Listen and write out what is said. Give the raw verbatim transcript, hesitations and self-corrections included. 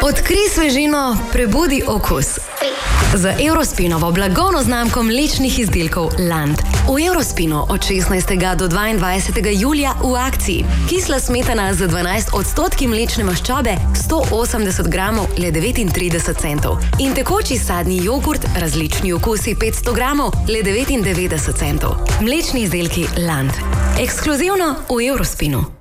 Odkrij svežino, prebudi okus. Z Eurospinovo blagovno znamko mlečnih izdelkov Land. V Eurospinu od šestnajstega do dvaindvajsetega julija v akciji. Kisla smetana za dvanajst odstotki mlečne maščobe, sto osemdeset gramov, le devetintrideset centov. In tekoči sadni jogurt, različni okusi, petsto gramov, le devetindevetdeset centov. Mlečni izdelki Land. Ekskluzivno v Eurospinu.